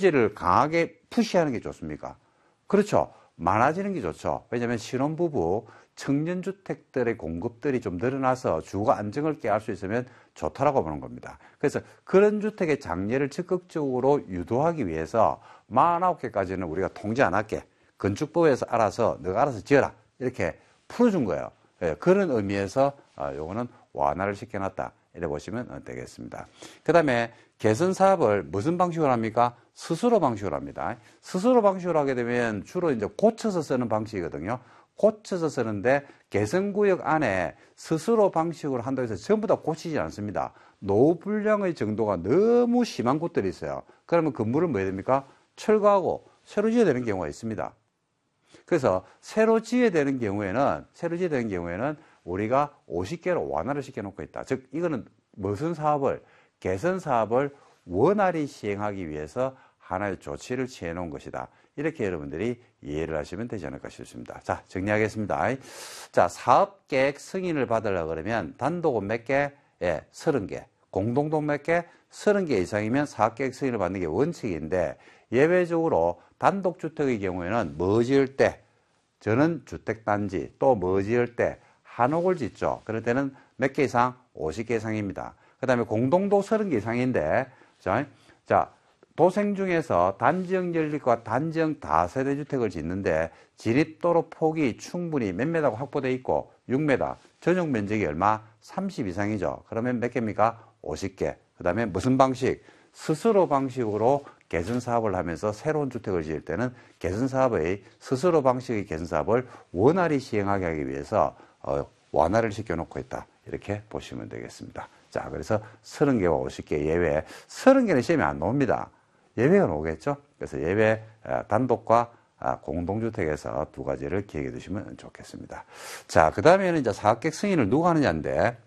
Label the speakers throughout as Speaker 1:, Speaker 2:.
Speaker 1: 규제를 강하게 푸시하는 게 좋습니까? 그렇죠. 많아지는 게 좋죠. 왜냐하면 신혼부부 청년주택들의 공급들이 좀 늘어나서 주거 안정을 깨할 수 있으면 좋다라고 보는 겁니다. 그래서 그런 주택의 장려를 적극적으로 유도하기 위해서 49개까지는 우리가 통제 안 할게. 건축법에서 알아서 너가 알아서 지어라. 이렇게 풀어준 거예요. 예, 그런 의미에서 요거는 완화를 시켜놨다. 이렇게 보시면 되겠습니다. 그 다음에 개선 사업을 무슨 방식으로 합니까? 스스로 방식으로 합니다. 스스로 방식으로 하게 되면 주로 이제 고쳐서 쓰는 방식이거든요. 고쳐서 쓰는데 개선구역 안에 스스로 방식으로 한다고 해서 전부 다 고치지 않습니다. 노후 불량의 정도가 너무 심한 곳들이 있어요. 그러면 건물을 뭐 해야 됩니까? 철거하고 새로 지어야 되는 경우가 있습니다. 그래서 새로 지어야 되는 경우에는 우리가 50개로 완화를 시켜놓고 있다. 즉 이거는 무슨 사업을 개선 사업을 원활히 시행하기 위해서 하나의 조치를 취해 놓은 것이다. 이렇게 여러분들이 이해를 하시면 되지 않을까 싶습니다. 자, 정리하겠습니다. 자, 사업계획 승인을 받으려고 그러면 단독은 몇 개? 예, 30개. 공동도 몇 개? 30개 이상이면 사업계획 승인을 받는 게 원칙인데 예외적으로 단독주택의 경우에는 뭐 지을 때 저는 주택단지 또 뭐 지을 때 한옥을 짓죠. 그럴 때는 몇 개 이상? 50개 이상입니다. 그 다음에 공동도 30개 이상인데 자, 도생 중에서 단지형 연립과 단지형 다세대 주택을 짓는데 진입도로 폭이 충분히 몇 메다가 확보되어 있고 6m, 전용 면적이 얼마? 30 이상이죠. 그러면 몇 개입니까? 50개. 그 다음에 무슨 방식? 스스로 방식으로 개선 사업을 하면서 새로운 주택을 지을 때는 개선 사업의 스스로 방식의 개선 사업을 원활히 시행하게 하기 위해서 완화를 시켜놓고 있다. 이렇게 보시면 되겠습니다. 자, 그래서 30개와 50개 예외. 30개는 시험에 안 나옵니다. 예외가 나오겠죠? 그래서 예외 단독과 공동주택에서 두 가지를 기억해 두시면 좋겠습니다. 자, 그 다음에는 이제 사업계획 승인을 누가 하느냐인데,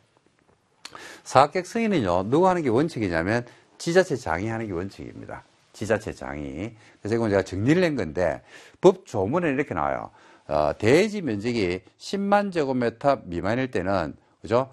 Speaker 1: 사업계획 승인은요, 누가 하는 게 원칙이냐면, 지자체장이 하는 게 원칙입니다. 지자체장이. 그래서 이건 제가 정리를 낸 건데, 법 조문에 이렇게 나와요. 대지 면적이 10만 제곱미터 미만일 때는, 그죠?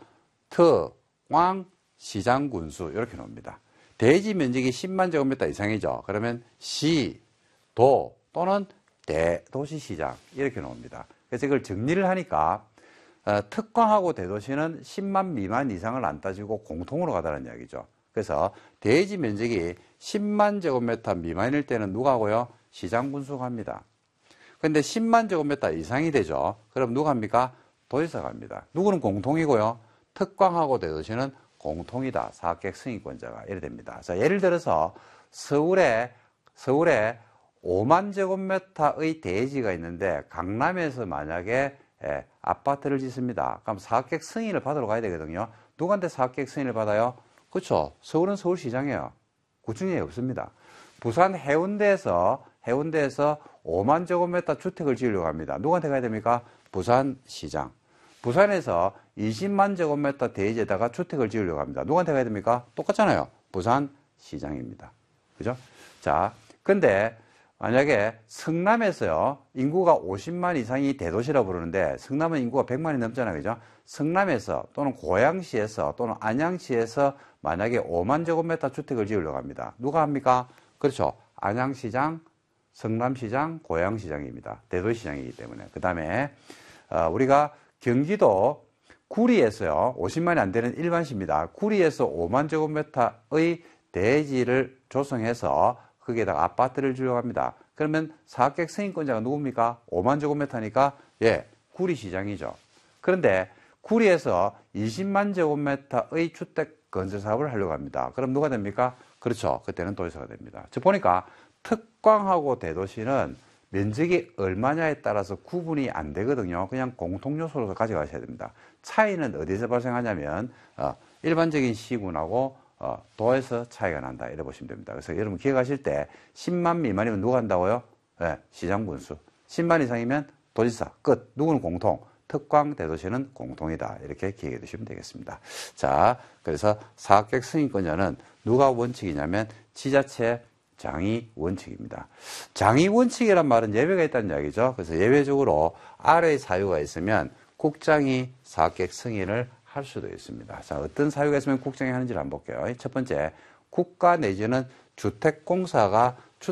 Speaker 1: 꽝, 시장군수, 이렇게 나옵니다. 대지 면적이 10만 제곱미터 이상이죠. 그러면 시, 도 또는 대도시시장 이렇게 나옵니다. 그래서 이걸 정리를 하니까 특광하고 대도시는 10만 미만 이상을 안 따지고 공통으로 가다는 이야기죠. 그래서 대지 면적이 10만 제곱미터 미만일 때는 누가 하고요? 시장군수가 합니다. 그런데 10만 제곱미터 이상이 되죠. 그럼 누가 합니까? 도지사가 합니다. 누구는 공통이고요. 특광하고 대도시는 공통이다. 사업계획 승인권자가 이래 됩니다. 자, 예를 들어서 서울에 5만 제곱미터의 대지가 있는데 강남에서 만약에 아파트를 짓습니다. 그럼 사업계획 승인을 받으러 가야 되거든요. 누구한테 사업계획 승인을 받아요? 그렇죠. 서울은 서울시장이에요. 구청이 없습니다. 부산 해운대에서 5만 제곱미터 주택을 지으려고 합니다. 누구한테 가야 됩니까? 부산시장. 부산에서 20만 제곱미터 대지에다가 주택을 지으려고 합니다. 누구한테 가야 됩니까? 똑같잖아요. 부산시장입니다. 그죠? 자, 근데 만약에 성남에서요, 인구가 50만 이상이 대도시라고 부르는데, 성남은 인구가 100만이 넘잖아요. 그죠? 성남에서 또는 고양시에서 또는 안양시에서 만약에 5만 제곱미터 주택을 지으려고 합니다. 누가 합니까? 그렇죠. 안양시장, 성남시장, 고양시장입니다. 대도시장이기 때문에. 그 다음에, 우리가 경기도 구리에서요, 50만이 안 되는 일반시입니다. 구리에서 5만 제곱미터의 대지를 조성해서 거기에다가 아파트를 주려고 합니다. 그러면 사업계획 승인권자가 누굽니까? 5만 제곱미터니까, 예, 구리시장이죠. 그런데 구리에서 20만 제곱미터의 주택 건설 사업을 하려고 합니다. 그럼 누가 됩니까? 그렇죠. 그때는 도지사가 됩니다. 즉 보니까 특광하고 대도시는 면적이 얼마냐에 따라서 구분이 안 되거든요. 그냥 공통요소로 가져가셔야 됩니다. 차이는 어디서 발생하냐면 일반적인 시군하고 도에서 차이가 난다. 이래 보시면 됩니다. 그래서 여러분 기억하실 때 10만 미만이면 누가 한다고요? 네, 시장군수. 10만 이상이면 도지사. 끝. 누구는 공통. 특광 대도시는 공통이다. 이렇게 기억해 두시면 되겠습니다. 자, 그래서 사업계획 승인권자는 누가 원칙이냐면 지자체 장이 원칙입니다. 장이 원칙이란 말은 예외가 있다는 이야기죠. 그래서 예외적으로 아래의 사유가 있으면 국장이 사업계획 승인을 할 수도 있습니다. 자, 어떤 사유가 있으면 국장이 하는지를 한번 볼게요. 첫 번째, 국가 내지는 주택공사가